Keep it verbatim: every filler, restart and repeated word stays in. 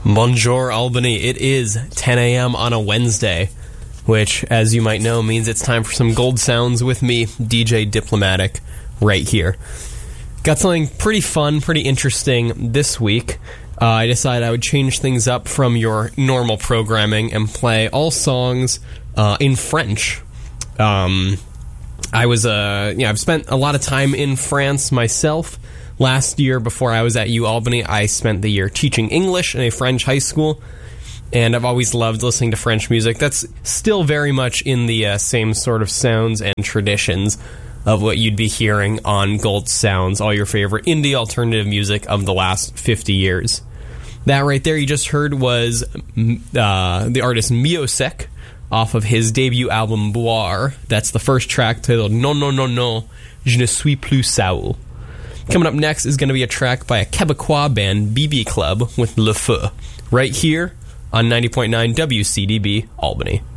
Bonjour, Albany. It is ten a.m. on a Wednesday, which, as you might know, means it's time for some gold sounds with me, D J Diplomatic, right here. Got something pretty fun, pretty interesting this week. Uh, I decided I would change things up from your normal programming and play all songs uh, in French. Um, I was, uh, you know, I've spent a lot of time in France myself. Last year, before I was at UAlbany, I spent the year teaching English in a French high school, and I've always loved listening to French music. That's still very much in the uh, same sort of sounds and traditions of what you'd be hearing on Gold Sounds, all your favorite indie alternative music of the last fifty years. That right there you just heard was uh, the artist Miosek off of his debut album Boire. That's the first track titled Non Non Non Non, Je ne suis plus Saoul. Coming up next is going to be a track by a Quebecois band, B B Club, with Le Feu, right here on ninety point nine W C D B Albany.